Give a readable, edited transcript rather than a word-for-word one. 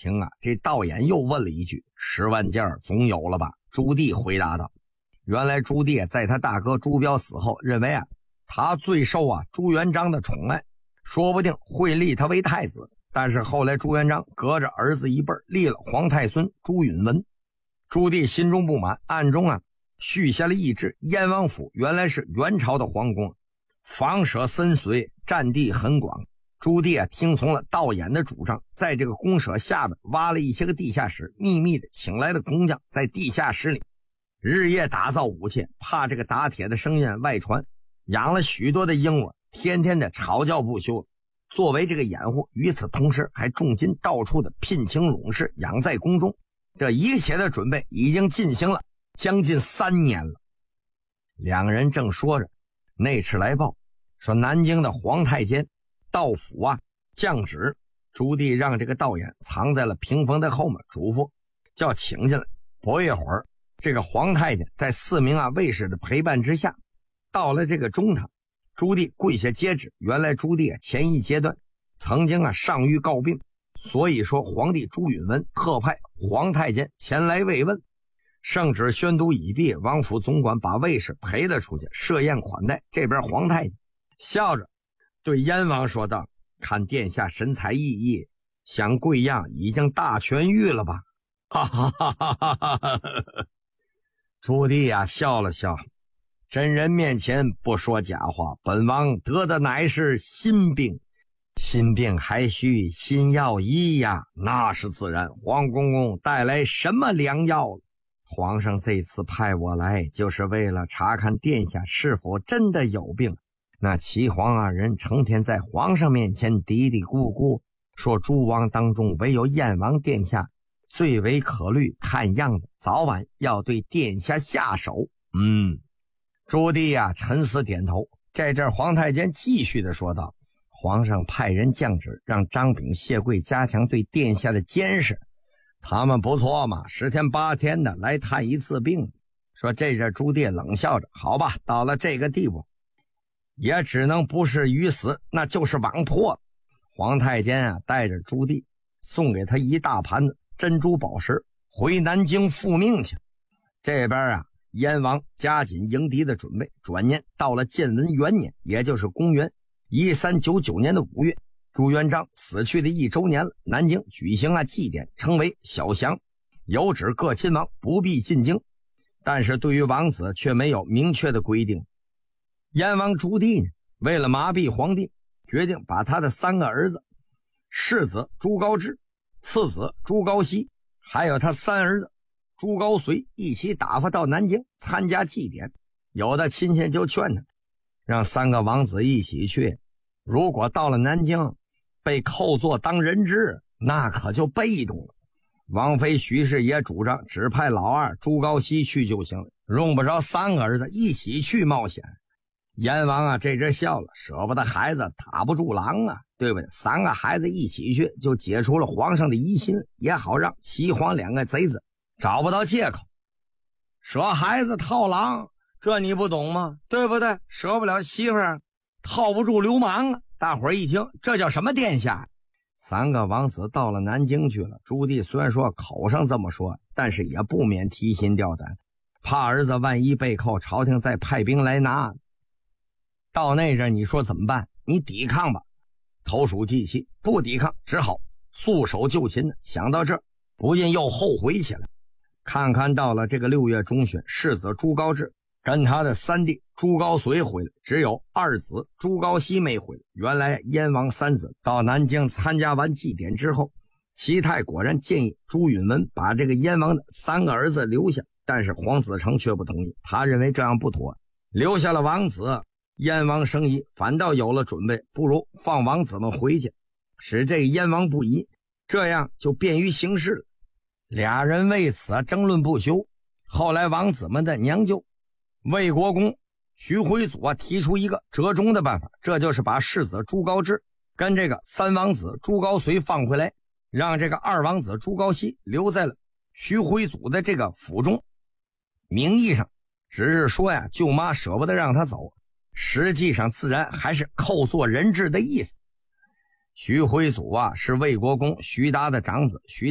听啊，这道衍又问了一句：“10万件总有了吧？”朱棣回答道：“原来朱棣在他大哥朱标死后，认为啊，他最受朱元璋的宠爱，说不定会立他为太子。但是后来朱元璋隔着儿子一辈立了皇太孙朱允文。朱棣心中不满，暗中续下了懿旨。燕王府原来是元朝的皇宫，房舍深邃，占地很广。朱棣听从了道衍的主张，在这个公舍下边挖了一些个地下室，秘密的请来了工匠，在地下室里日夜打造武器，怕这个打铁的声音外传，养了许多的鹦鹉，天天的吵叫不休，作为这个掩护。与此同时，还重金到处的聘请勇士养在宫中。这一切的准备已经进行了将近3年了。两个人正说着，内侍来报说南京的皇太监道府降旨，朱棣让这个道衍藏在了屏风的后面，嘱咐叫请进来。不一会儿，这个皇太监在4名卫士的陪伴之下，到了这个中堂，朱棣跪下接旨。原来朱棣前一阶段曾经上谕告病，所以说皇帝朱允文特派皇太监前来慰问。圣旨宣读已毕，王府总管把卫士陪了出去，设宴款待。这边皇太监笑着对燕王说道：“看殿下神采奕奕，想贵样已经大痊愈了吧？”哈哈哈哈哈哈！朱棣笑了笑，真人面前不说假话，本王得的乃是心病，心病还需心药医呀。那是自然，皇公公带来什么良药了？皇上这次派我来，就是为了查看殿下是否真的有病。那齐皇二人成天在皇上面前嘀嘀咕咕，说诸王当中唯有燕王殿下最为可虑，看样子早晚要对殿下下手。朱棣沉思点头。这阵皇太监继续的说道：“皇上派人降旨，让张炳、谢贵加强对殿下的监视。他们不错嘛，10天8天的来探一次病。”说这阵朱棣冷笑着：“好吧，到了这个地步，也只能不是鱼死，那就是网破了。”皇太监带着朱棣送给他一大盘子珍珠宝石，回南京复命去。这边燕王加紧迎敌的准备。转念到了建文元年，也就是公元1399年的5月，朱元璋死去的1周年了。南京举行祭典，称为小祥，有旨各亲王不必进京，但是对于王子却没有明确的规定。燕王朱棣为了麻痹皇帝，决定把他的3个儿子，世子朱高炽、次子朱高煦，还有他3儿子朱高绥一起打发到南京参加祭典。有的亲戚就劝他，让3个王子一起去，如果到了南京被扣作当人质，那可就被动了。王妃徐氏也主张只派老二朱高煦去就行了，用不着3个儿子一起去冒险。燕王这阵笑了，舍不得孩子打不住狼对不对？3个孩子一起去，就解除了皇上的疑心，也好让齐皇2个贼子找不到借口。舍孩子套狼，这你不懂吗？对不对？舍不了媳妇儿，套不住流氓大伙儿一听，这叫什么殿下？3个王子到了南京去了。朱棣虽然说口上这么说，但是也不免提心吊胆，怕儿子万一被扣，朝廷再派兵来拿。到那阵你说怎么办？你抵抗吧，投鼠忌器；不抵抗，只好束手就擒。想到这儿，不禁又后悔起来。看看到了这个6月中旬，世子朱高炽跟他的3弟朱高绥回来，只有2子朱高煦没回来。原来燕王3子到南京参加完祭典之后，齐泰果然建议朱允文把这个燕王的3个儿子留下，但是黄子成却不同意，他认为这样不妥，留下了王子，燕王生疑，反倒有了准备，不如放王子们回去，使这个燕王不疑，这样就便于行事了。俩人为此争论不休。后来王子们的娘舅魏国公徐辉祖提出一个折中的办法，这就是把世子朱高炽跟这个3王子朱高绥放回来，让这个2王子朱高煦留在了徐辉祖的这个府中。名义上只是说舅妈舍不得让他走，实际上自然还是扣作人质的意思。徐辉祖是魏国公徐达的长子，徐